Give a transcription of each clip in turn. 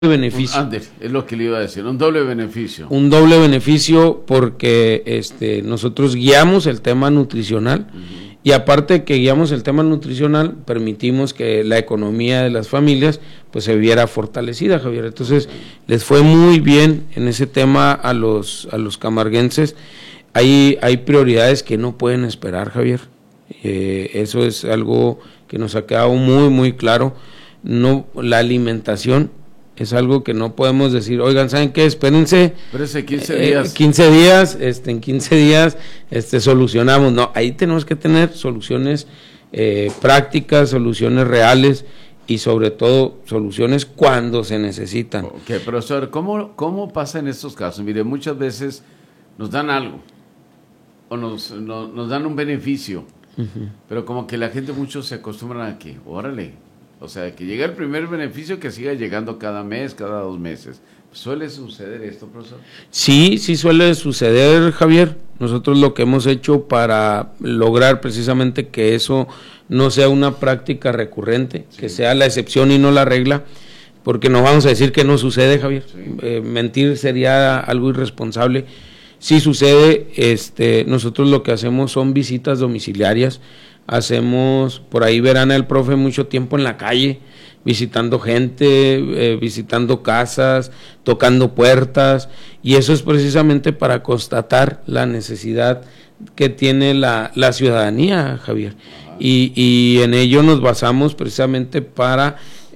beneficio. Es lo que le iba a decir, un doble beneficio. Un doble beneficio porque nosotros guiamos el tema nutricional y aparte que guiamos el tema nutricional, permitimos que la economía de las familias pues se viera fortalecida, Javier. Entonces, les fue muy bien en ese tema a los camarguenses. Hay prioridades que no pueden esperar, Javier. Eso es algo que nos ha quedado muy, muy claro. No, la alimentación es algo que no podemos decir, oigan, ¿saben qué? Espérense. Espérense 15 días. 15 días, en 15 días solucionamos. No, ahí tenemos que tener soluciones prácticas, soluciones reales y sobre todo soluciones cuando se necesitan. Ok, profesor, ¿cómo pasa en estos casos? Mire, muchas veces nos dan algo o nos dan un beneficio, pero como que la gente muchos se acostumbran a que, órale, o sea, que llega el primer beneficio que siga llegando cada mes, cada 2 meses. ¿Suele suceder esto, profesor? Sí suele suceder, Javier. Nosotros lo que hemos hecho para lograr precisamente que eso no sea una práctica recurrente, que sea la excepción y no la regla, porque no vamos a decir que no sucede, Javier. Mentir sería algo irresponsable. Sí sucede, nosotros lo que hacemos son visitas domiciliarias. Hacemos, por ahí verán el profe mucho tiempo en la calle, visitando gente, visitando casas, tocando puertas, y eso es precisamente para constatar la necesidad que tiene la ciudadanía, Javier, y en ello nos basamos precisamente para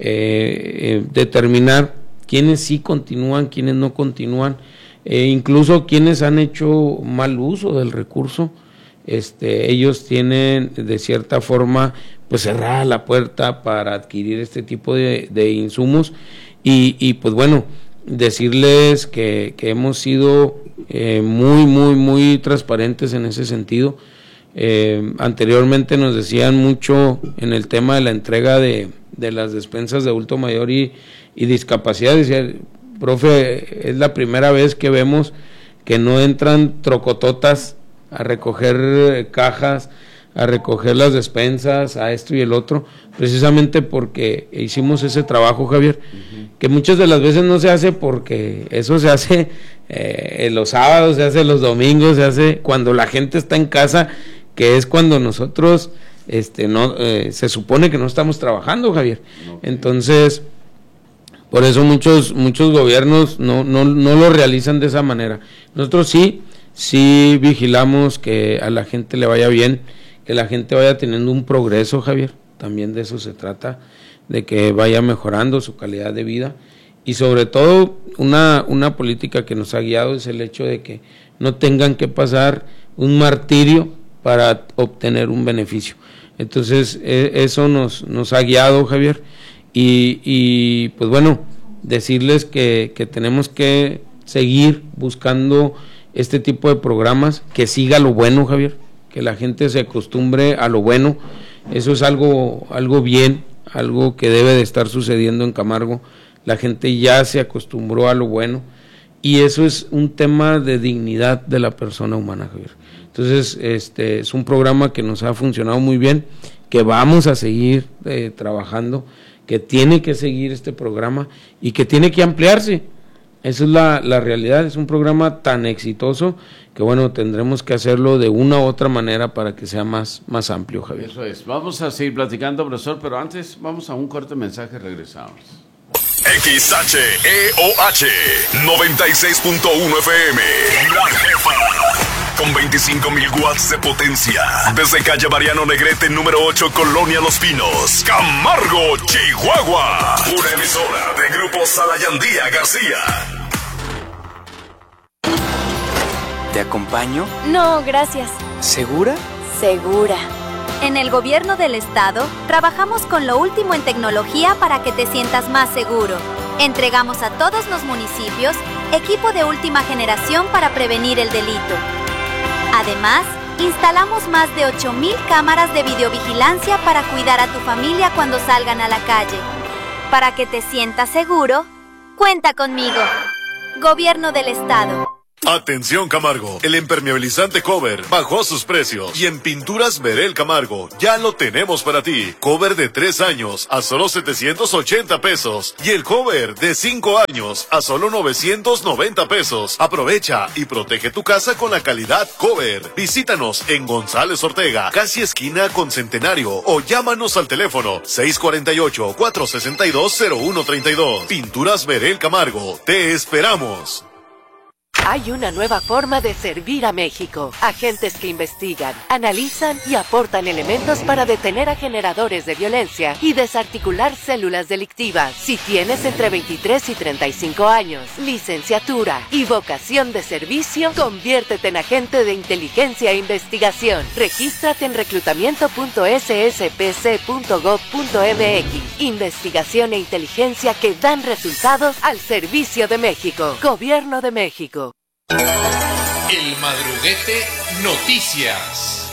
determinar quiénes sí continúan, quiénes no continúan, incluso quienes han hecho mal uso del recurso. Ellos tienen de cierta forma pues cerrada la puerta para adquirir este tipo de insumos y pues bueno, decirles que hemos sido muy transparentes en ese sentido. Anteriormente nos decían mucho en el tema de la entrega de las despensas de adulto mayor y discapacidad, decían, profe, es la primera vez que vemos que no entran trocototas a recoger cajas, a recoger las despensas, a esto y el otro, precisamente porque hicimos ese trabajo, Javier, que muchas de las veces no se hace porque eso se hace los sábados, se hace los domingos, se hace cuando la gente está en casa, que es cuando nosotros se supone que no estamos trabajando, Javier. Entonces, por eso muchos gobiernos no lo realizan de esa manera. Nosotros sí vigilamos que a la gente le vaya bien, que la gente vaya teniendo un progreso, Javier. También de eso se trata, de que vaya mejorando su calidad de vida. Y sobre todo, una política que nos ha guiado es el hecho de que no tengan que pasar un martirio para obtener un beneficio. Entonces, eso nos ha guiado, Javier. Y pues bueno, decirles que tenemos que seguir buscando este tipo de programas, que siga lo bueno, Javier, que la gente se acostumbre a lo bueno. Eso es algo bien, algo que debe de estar sucediendo en Camargo. La gente ya se acostumbró a lo bueno y eso es un tema de dignidad de la persona humana, Javier. Entonces, es un programa que nos ha funcionado muy bien, que vamos a seguir trabajando, que tiene que seguir este programa y que tiene que ampliarse. Esa es la realidad. Es un programa tan exitoso que bueno, tendremos que hacerlo de una u otra manera para que sea más amplio, Javier. Eso es. Vamos a seguir platicando, profesor, pero antes vamos a un corto mensaje, regresamos. XHEOH 96.1 FM, La Jefa, con 25,000 watts de potencia. Desde calle Mariano Negrete, número 8, Colonia Los Pinos, Camargo, Chihuahua. Una emisora de Grupo Salayandía García. ¿Te acompaño? No, gracias. ¿Segura? Segura. En el gobierno del estado, trabajamos con lo último en tecnología para que te sientas más seguro. Entregamos a todos los municipios equipo de última generación para prevenir el delito. Además, instalamos más de 8,000 cámaras de videovigilancia para cuidar a tu familia cuando salgan a la calle. Para que te sientas seguro, cuenta conmigo. Gobierno del Estado. Atención Camargo, el impermeabilizante Cover bajó sus precios y en Pinturas Verel Camargo ya lo tenemos para ti. Cover de 3 años a solo 780 pesos y el cover de 5 años a solo 990 pesos. Aprovecha y protege tu casa con la calidad Cover. Visítanos en González Ortega, casi esquina con Centenario, o llámanos al teléfono 648-462-0132. Pinturas Verel Camargo, te esperamos. Hay una nueva forma de servir a México. Agentes que investigan, analizan y aportan elementos para detener a generadores de violencia y desarticular células delictivas. Si tienes entre 23 y 35 años, licenciatura y vocación de servicio, conviértete en agente de inteligencia e investigación. Regístrate en reclutamiento.sspc.gov.mx. Investigación e inteligencia que dan resultados al servicio de México. Gobierno de México. El Madruguete Noticias.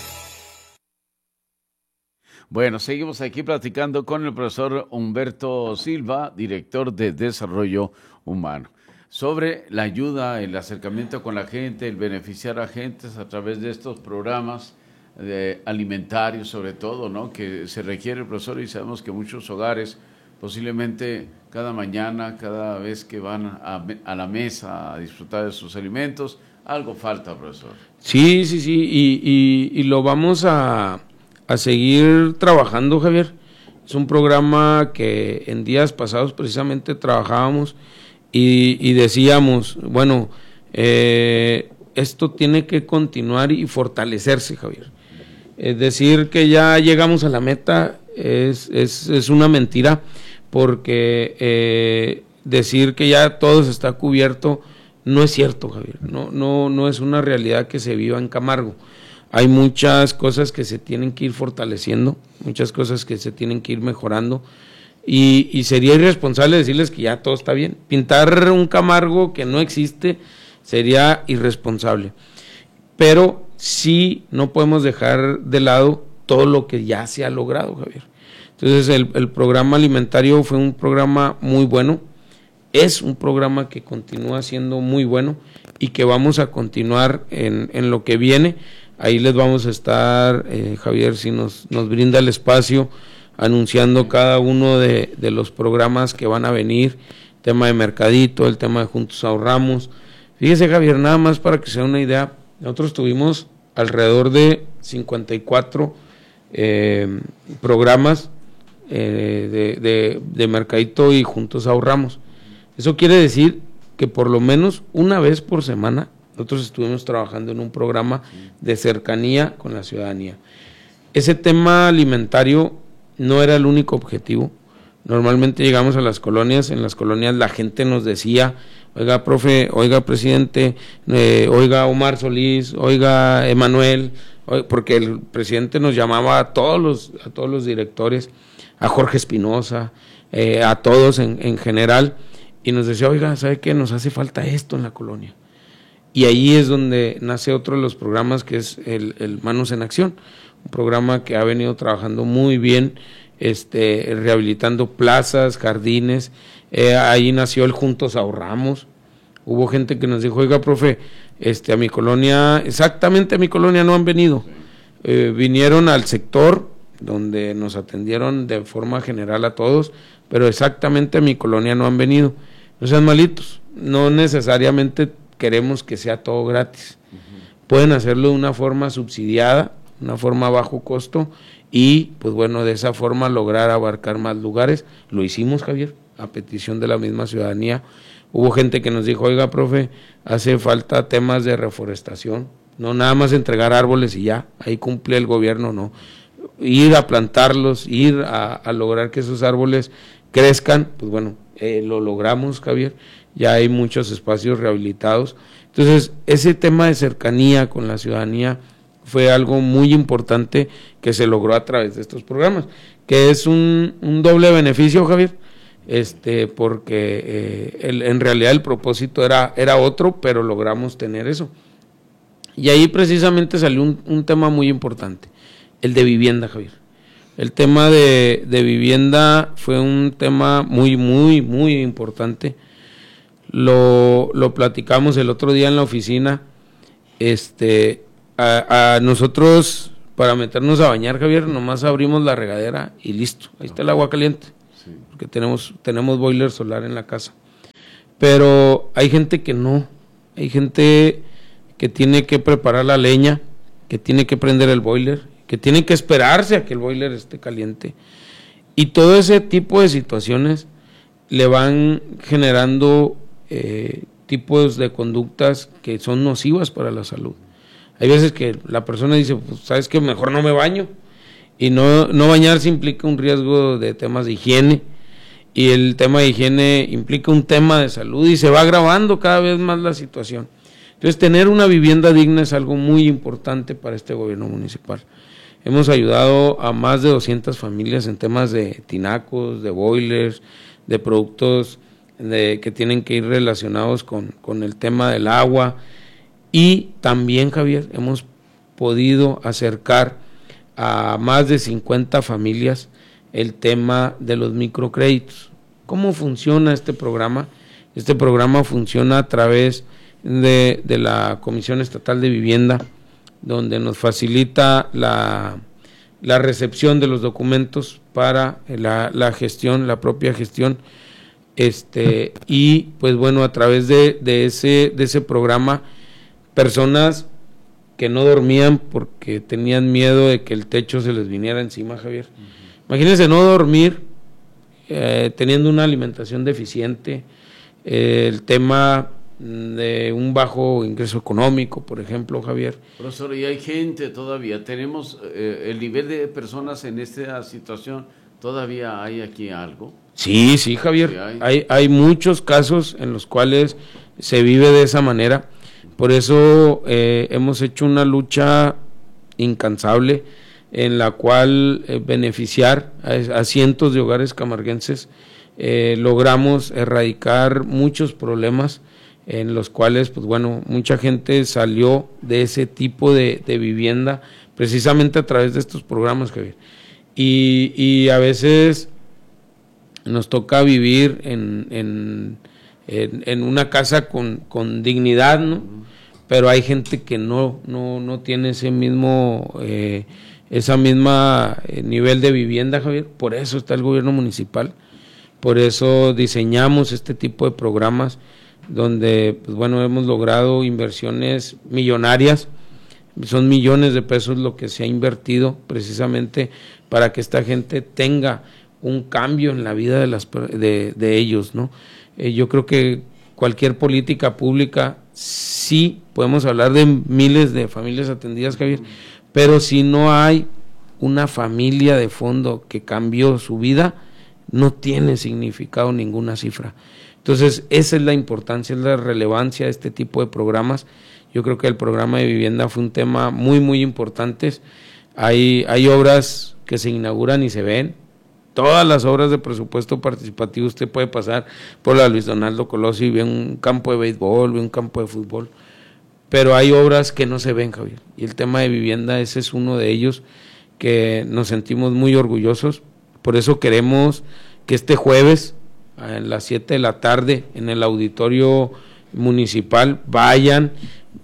Bueno, seguimos aquí platicando con el profesor Humberto Silva, director de Desarrollo Humano, sobre la ayuda, el acercamiento con la gente, el beneficiar a gentes a través de estos programas alimentarios, sobre todo, ¿no? Que se requiere, profesor, y sabemos que muchos hogares posiblemente cada mañana, cada vez que van a la mesa a disfrutar de sus alimentos, algo falta, profesor. Sí, y lo vamos a seguir trabajando, Javier. Es un programa que en días pasados precisamente trabajábamos y decíamos, bueno, esto tiene que continuar y fortalecerse, Javier. Es decir, que ya llegamos a la meta es una mentira, porque decir que ya todo está cubierto no es cierto, Javier. No es una realidad que se viva en Camargo. Hay muchas cosas que se tienen que ir fortaleciendo, muchas cosas que se tienen que ir mejorando, y sería irresponsable decirles que ya todo está bien. Pintar un Camargo que no existe sería irresponsable, pero sí no podemos dejar de lado todo lo que ya se ha logrado, Javier. Entonces el programa alimentario fue un programa muy bueno, es un programa que continúa siendo muy bueno y que vamos a continuar en lo que viene. Ahí les vamos a estar, Javier, si nos brinda el espacio, anunciando cada uno de los programas que van a venir, el tema de Mercadito, el tema de Juntos Ahorramos. Fíjese, Javier, nada más para que se den una idea, nosotros tuvimos alrededor de 54 programas de Mercadito y Juntos Ahorramos. Eso quiere decir que por lo menos una vez por semana nosotros estuvimos trabajando en un programa de cercanía con la ciudadanía. Ese tema alimentario no era el único objetivo. Normalmente llegamos a las colonias, en las colonias la gente nos decía, oiga, profe, oiga, presidente, oiga, Omar Solís, oiga, Emanuel, porque el presidente nos llamaba a todos los directores, a Jorge Espinosa, a todos en general, y nos decía, oiga, ¿sabe qué? Nos hace falta esto en la colonia. Y ahí es donde nace otro de los programas, que es el Manos en Acción, un programa que ha venido trabajando muy bien, rehabilitando plazas, jardines. Ahí nació el Juntos Ahorramos. Hubo gente que nos dijo, oiga, profe, a mi colonia, exactamente a mi colonia no han venido. Vinieron al sector donde nos atendieron de forma general a todos, pero exactamente a mi colonia no han venido. No sean malitos, no necesariamente queremos que sea todo gratis. Pueden hacerlo de una forma subsidiada, una forma a bajo costo, y pues bueno, de esa forma lograr abarcar más lugares. Lo hicimos, Javier, a petición de la misma ciudadanía. Hubo gente que nos dijo, oiga, profe, hace falta temas de reforestación, no nada más entregar árboles y ya, ahí cumple el gobierno, no. Ir a plantarlos, ir a lograr que esos árboles crezcan, pues bueno, lo logramos, Javier, ya hay muchos espacios rehabilitados. Entonces, ese tema de cercanía con la ciudadanía fue algo muy importante que se logró a través de estos programas, que es un doble beneficio, Javier, porque en realidad el propósito era otro, pero logramos tener eso. Y ahí precisamente salió un tema muy importante, el de vivienda, Javier. El tema de vivienda fue un tema muy, muy, muy importante. lo platicamos el otro día en la oficina. A nosotros, para meternos a bañar, Javier, nomás abrimos la regadera y listo, ahí está el agua caliente, porque tenemos boiler solar en la casa. Pero hay gente que no, hay gente que tiene que preparar la leña, que tiene que prender el boiler, que tiene que esperarse a que el boiler esté caliente. Y todo ese tipo de situaciones le van generando tipos de conductas que son nocivas para la salud. Hay veces que la persona dice, pues, ¿sabes qué? Mejor no me baño. Y no bañarse implica un riesgo de temas de higiene. Y el tema de higiene implica un tema de salud y se va agravando cada vez más la situación. Entonces, tener una vivienda digna es algo muy importante para este gobierno municipal. Hemos ayudado a más de 200 familias en temas de tinacos, de boilers, de productos que tienen que ir relacionados con el tema del agua. Y también, Javier, hemos podido acercar a más de 50 familias el tema de los microcréditos. ¿Cómo funciona este programa? Este programa funciona a través de la Comisión Estatal de Vivienda, donde nos facilita la recepción de los documentos para la gestión, la propia gestión, y pues bueno, a través de ese programa, personas que no dormían porque tenían miedo de que el techo se les viniera encima, Javier. Imagínense no dormir teniendo una alimentación deficiente, el tema de un bajo ingreso económico, por ejemplo, Javier. Profesor, y hay gente todavía, tenemos el nivel de personas en esta situación, ¿todavía hay aquí algo? Sí, Javier, sí hay muchos casos en los cuales se vive de esa manera. Por eso hemos hecho una lucha incansable en la cual beneficiar a cientos de hogares camarguenses. Logramos erradicar muchos problemas en los cuales, pues bueno, mucha gente salió de ese tipo de vivienda precisamente a través de estos programas, Javier. Y a veces nos toca vivir en una casa con dignidad, ¿no? Pero hay gente que no tiene ese mismo nivel de vivienda, Javier. Por eso está el gobierno municipal, por eso diseñamos este tipo de programas donde, pues bueno, hemos logrado inversiones millonarias. Son millones de pesos lo que se ha invertido precisamente para que esta gente tenga un cambio en la vida de ellos, ¿no? Yo creo que cualquier política pública, sí podemos hablar de miles de familias atendidas, Javier, pero si no hay una familia de fondo que cambió su vida, no tiene significado ninguna cifra. Entonces, esa es la importancia, es la relevancia de este tipo de programas. Yo creo que el programa de vivienda fue un tema muy, muy importante. Hay obras que se inauguran y se ven. Todas las obras de presupuesto participativo, usted puede pasar por la Luis Donaldo Colosio y ve un campo de béisbol, ve un campo de fútbol, pero hay obras que no se ven, Javier, y el tema de vivienda, ese es uno de ellos que nos sentimos muy orgullosos. Por eso queremos que este jueves a las 7 de la tarde en el auditorio municipal vayan,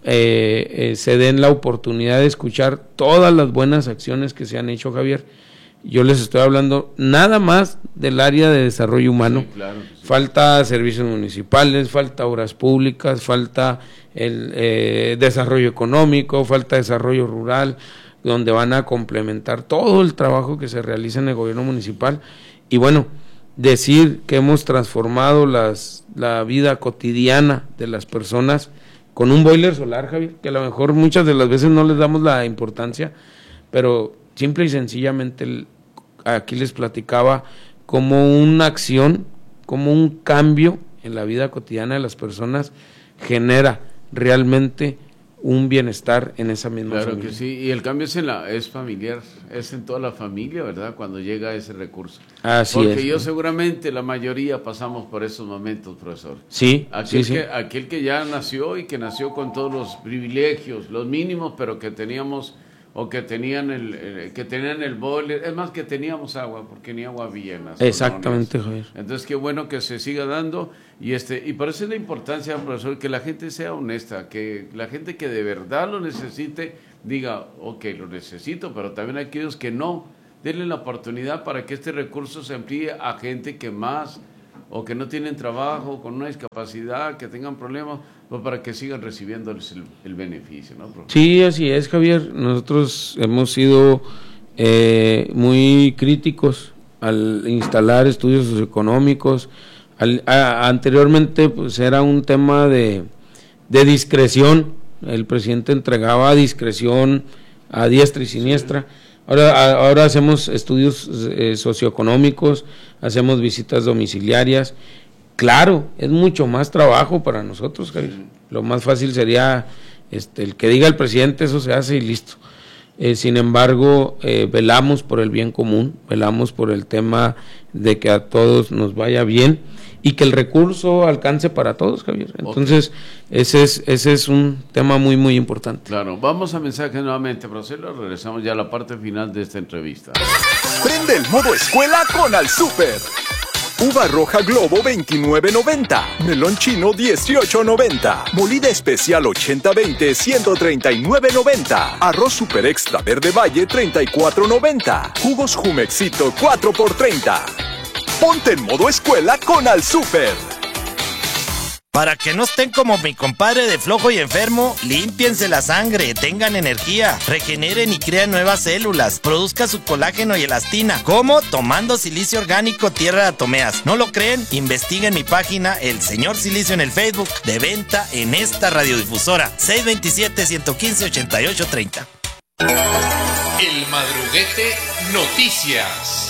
se den la oportunidad de escuchar todas las buenas acciones que se han hecho, Javier. Yo les estoy hablando nada más del área de desarrollo humano. Sí, claro, sí. Falta servicios municipales, falta obras públicas, falta el desarrollo económico, falta desarrollo rural, donde van a complementar todo el trabajo que se realiza en el gobierno municipal. Y bueno, decir que hemos transformado la vida cotidiana de las personas con un boiler solar, Javier, que a lo mejor muchas de las veces no les damos la importancia, pero simple y sencillamente aquí les platicaba como una acción, como un cambio en la vida cotidiana de las personas genera realmente un bienestar en esa misma familia. Claro que sí, y el cambio es familiar, es en toda la familia, ¿verdad? Cuando llega ese recurso. Así es. Porque yo seguramente la mayoría pasamos por esos momentos, profesor. Sí, aquel que ya nació y que nació con todos los privilegios, los mínimos, pero que teníamos o que tenían el boiler, es más que teníamos agua, porque ni agua había en las Exactamente, colonias. Javier. Entonces qué bueno que se siga dando y por eso es la importancia, profesor, que la gente sea honesta, que la gente que de verdad lo necesite diga, ok, lo necesito, pero también aquellos que no, denle la oportunidad para que este recurso se amplíe a gente que más o que no tienen trabajo, con una discapacidad, que tengan problemas, pues para que sigan recibiendo el beneficio, ¿no, profesor? Sí, así es, Javier. Nosotros hemos sido muy críticos al instalar estudios socioeconómicos. Anteriormente, pues era un tema de discreción. El presidente entregaba discreción a diestra y siniestra. Ahora hacemos estudios socioeconómicos, hacemos visitas domiciliarias. Claro, es mucho más trabajo para nosotros, Javier. Lo más fácil sería el que diga el presidente, eso se hace y listo. Sin embargo, velamos por el bien común, velamos por el tema de que a todos nos vaya bien y que el recurso alcance para todos, Javier. Entonces, ese es un tema muy, muy importante. Claro, vamos a mensaje nuevamente, profesor, regresamos ya a la parte final de esta entrevista. Prende el modo escuela con Al Súper. Uva roja Globo 29.90, melón chino 18.90, molida especial 80-20 139.90, arroz super extra verde valle 34.90, jugos Jumexito 4x30. Ponte en modo escuela con Al Súper. Para que no estén como mi compadre de flojo y enfermo, límpiense la sangre, tengan energía, regeneren y crean nuevas células, produzca su colágeno y elastina. ¿Cómo? Tomando silicio orgánico Tierra de Atomeas. ¿No lo creen? Investiguen mi página El Señor Silicio en el Facebook, de venta en esta radiodifusora, 627-115-8830. El Madruguete Noticias.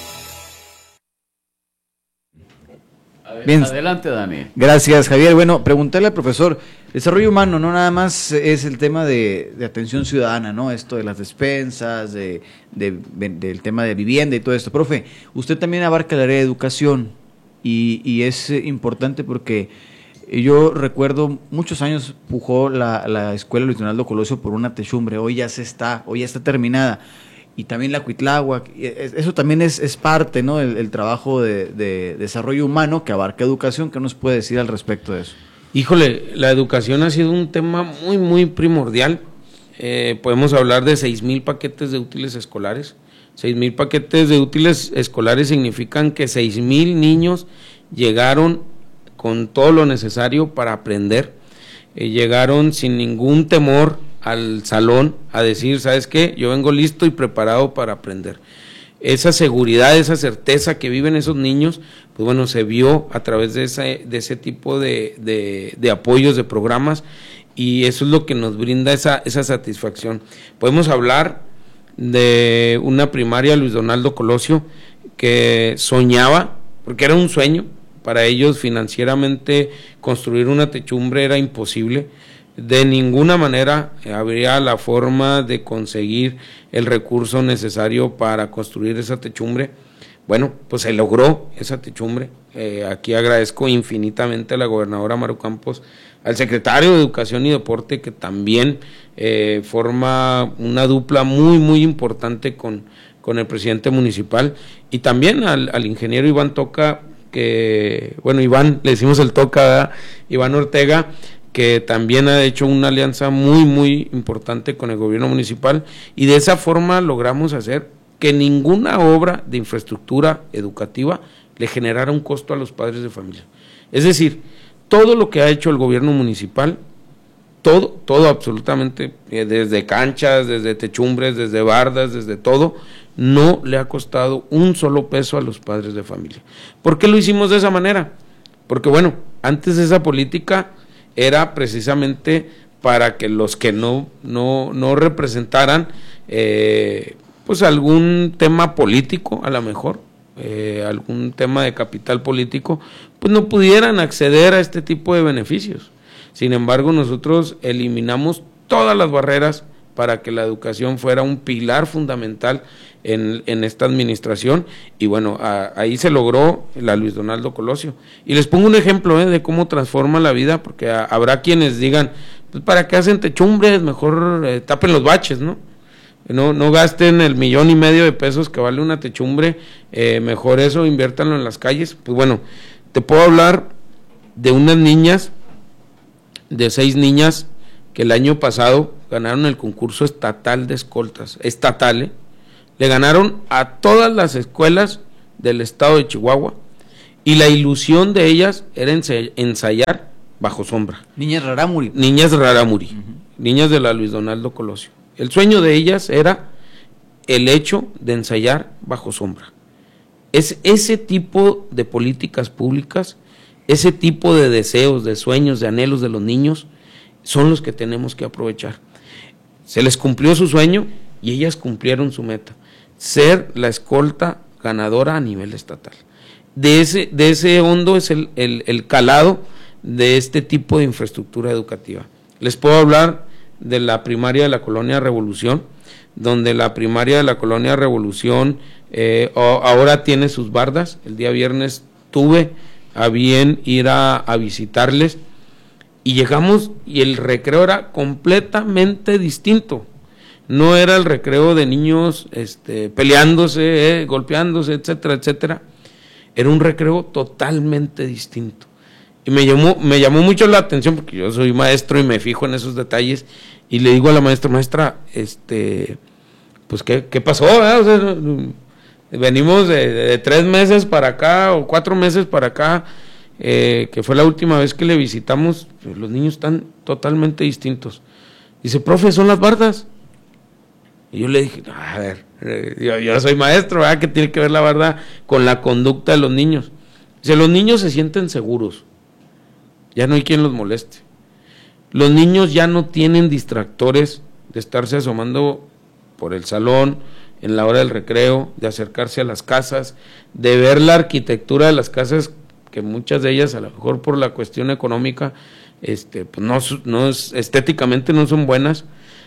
Bien. Adelante, Dani. Gracias, Javier. Bueno, preguntarle al profesor, desarrollo humano no nada más es el tema de atención ciudadana, ¿no? Esto de las despensas, del tema de vivienda y todo esto. Profe, usted también abarca el área de educación y es importante porque yo recuerdo muchos años pujó la escuela Luis Donaldo Colosio por una techumbre, hoy ya está terminada. Y también la Cuitláhuac, eso también es parte, ¿no? El trabajo de desarrollo humano que abarca educación. ¿Qué nos puede decir al respecto de eso? Híjole, la educación ha sido un tema muy, muy primordial. Podemos hablar de 6,000 paquetes de útiles escolares. 6,000 paquetes de útiles escolares significan que 6,000 niños llegaron con todo lo necesario para aprender. Llegaron sin ningún temor al salón a decir, ¿sabes qué? Yo vengo listo y preparado para aprender. Esa seguridad, esa certeza que viven esos niños, pues bueno, se vio a través de ese tipo de apoyos, de programas, y eso es lo que nos brinda esa satisfacción. Podemos hablar de una primaria Luis Donaldo Colosio que soñaba, porque era un sueño, para ellos financieramente construir una techumbre era imposible. De ninguna manera habría la forma de conseguir el recurso necesario para construir esa techumbre. Bueno, pues se logró esa techumbre. Aquí agradezco infinitamente a la gobernadora Maru Campos, al secretario de Educación y Deporte, que también forma una dupla muy, muy importante con el presidente municipal, y también al ingeniero Iván Toca, que, bueno, Iván, le decimos el Toca, ¿verdad? Iván Ortega, que también ha hecho una alianza muy, muy importante con el gobierno municipal, y de esa forma logramos hacer que ninguna obra de infraestructura educativa le generara un costo a los padres de familia. Es decir, todo lo que ha hecho el gobierno municipal, todo absolutamente, desde canchas, desde techumbres, desde bardas, desde todo, no le ha costado un solo peso a los padres de familia. ¿Por qué lo hicimos de esa manera? Porque bueno, antes esa política era precisamente para que los que no representaran pues algún tema político, a lo mejor algún tema de capital político, pues no pudieran acceder a este tipo de beneficios. Sin embargo, nosotros eliminamos todas las barreras para que la educación fuera un pilar fundamental en esta administración, y bueno, ahí se logró la Luis Donaldo Colosio. Y les pongo un ejemplo de cómo transforma la vida, porque habrá quienes digan, pues ¿para qué hacen techumbres? Mejor tapen los baches, ¿no? No gasten el 1.5 million de pesos que vale una techumbre, mejor eso, inviértanlo en las calles. Pues bueno, te puedo hablar de unas niñas, de 6 niñas, que el año pasado ganaron el concurso estatal de escoltas, estatal, le ganaron a todas las escuelas del estado de Chihuahua, y la ilusión de ellas era ensayar bajo sombra. Niñas Rarámuri. Niñas de la Luis Donaldo Colosio. El sueño de ellas era el hecho de ensayar bajo sombra. Es ese tipo de políticas públicas, ese tipo de deseos, de sueños, de anhelos de los niños, son los que tenemos que aprovechar. Se les cumplió su sueño y ellas cumplieron su meta, ser la escolta ganadora a nivel estatal. De ese hondo es el calado de este tipo de infraestructura educativa. Les puedo hablar de la primaria de la Colonia Revolución, donde la primaria de la Colonia Revolución ahora tiene sus bardas. El día viernes tuve a bien ir a visitarles, y llegamos y el recreo era completamente distinto. No era el recreo de niños peleándose, golpeándose, etcétera, etcétera. Era un recreo totalmente distinto. Y me llamó mucho la atención, porque yo soy maestro y me fijo en esos detalles, y le digo a la maestra, pues ¿qué pasó? O sea, venimos de 3 meses para acá, o 4 meses para acá, que fue la última vez que le visitamos, pues los niños están totalmente distintos. Dice, profe, son las bardas. Y yo le dije, a ver, yo soy maestro, ¿verdad? ¿Qué tiene que ver la barda con la conducta de los niños? Dice, los niños se sienten seguros, ya no hay quien los moleste. Los niños ya no tienen distractores de estarse asomando por el salón en la hora del recreo, de acercarse a las casas, de ver la arquitectura de las casas, que muchas de ellas, a lo mejor por la cuestión económica, pues no es, estéticamente no son buenas.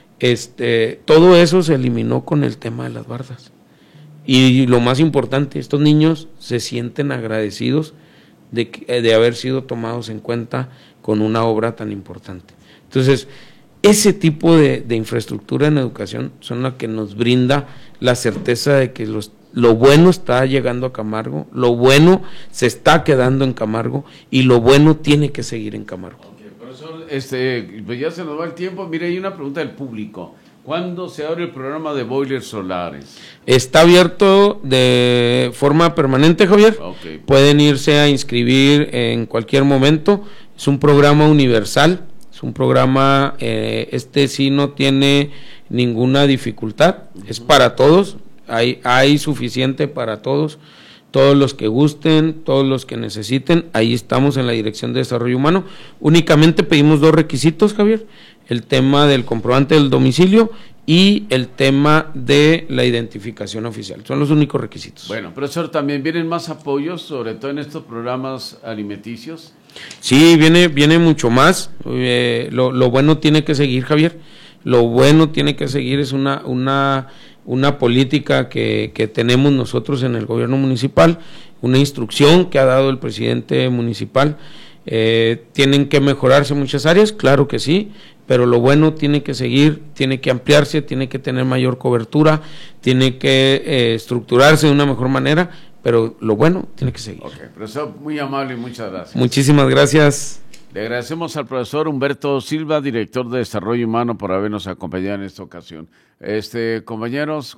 Todo eso se eliminó con el tema de las bardas. Y lo más importante, estos niños se sienten agradecidos de haber sido tomados en cuenta con una obra tan importante. Entonces, ese tipo de infraestructura en educación son las que nos brinda la certeza de que lo bueno está llegando a Camargo, lo bueno se está quedando en Camargo, y lo bueno tiene que seguir en Camargo. Okay, profesor, pues ya se nos va el tiempo. Mire, hay una pregunta del público. ¿Cuándo se abre el programa de boilers solares? Está abierto de forma permanente, Javier. Okay. Pueden irse a inscribir en cualquier momento. Es un programa universal, es un programa, sí no tiene ninguna dificultad, es para todos. Hay suficiente para todos los que gusten, todos los que necesiten. Ahí estamos en la Dirección de Desarrollo Humano. Únicamente pedimos 2 requisitos, Javier: el tema del comprobante del domicilio y el tema de la identificación oficial. Son los únicos requisitos. Bueno, profesor, ¿también vienen más apoyos, sobre todo en estos programas alimenticios? Sí, viene mucho más. Lo bueno tiene que seguir, Javier. Lo bueno tiene que seguir, es una política que tenemos nosotros en el gobierno municipal, una instrucción que ha dado el presidente municipal. Tienen que mejorarse muchas áreas, claro que sí, pero lo bueno tiene que seguir, tiene que ampliarse, tiene que tener mayor cobertura, tiene que estructurarse de una mejor manera, pero lo bueno tiene que seguir. Ok, profesor, muy amable y muchas gracias. Muchísimas gracias. Le agradecemos al profesor Humberto Silva, director de Desarrollo Humano, por habernos acompañado en esta ocasión. Compañeros,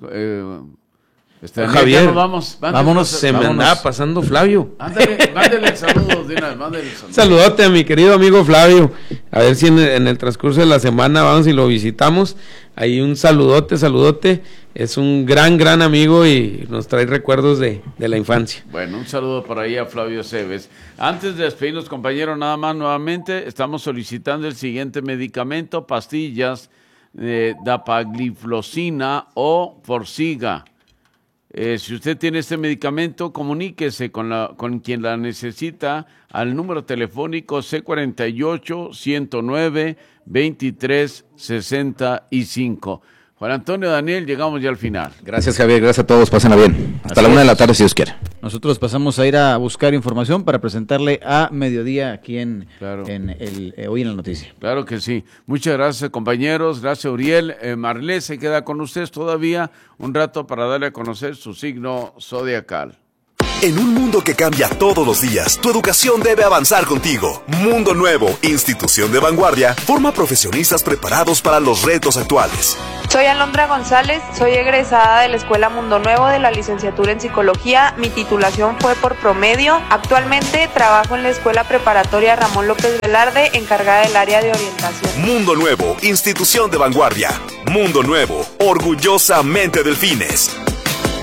Javier, vámonos, se me andaba pasando Flavio. Mándele saludos de una vez, mándele saludos. Saludote a mi querido amigo Flavio, a ver si en el transcurso de la semana vamos y lo visitamos. Ahí un saludote, es un gran amigo y nos trae recuerdos de la infancia. Bueno, un saludo por ahí a Flavio Cebes. Antes de despedirnos, compañero, nada más nuevamente, estamos solicitando el siguiente medicamento: pastillas de dapagliflozina o Forxiga. Si usted tiene este medicamento, comuníquese con quien la necesita al número telefónico C48-109-2365. Juan Antonio, Daniel, llegamos ya al final. Gracias, Javier, gracias a todos, pásenla bien. Hasta la 1 de la tarde, si Dios quiere. Nosotros pasamos a ir a buscar información para presentarle a mediodía aquí hoy en la noticia. Claro que sí. Muchas gracias, compañeros. Gracias, Uriel. Marlé se queda con ustedes todavía un rato para darle a conocer su signo zodiacal. En un mundo que cambia todos los días, tu educación debe avanzar contigo. Mundo Nuevo, institución de vanguardia, forma profesionistas preparados para los retos actuales. Soy Alondra González, soy egresada de la Escuela Mundo Nuevo de la licenciatura en Psicología. Mi titulación fue por promedio. Actualmente trabajo en la Escuela Preparatoria Ramón López Velarde, encargada del área de orientación. Mundo Nuevo, institución de vanguardia. Mundo Nuevo, orgullosamente Delfines.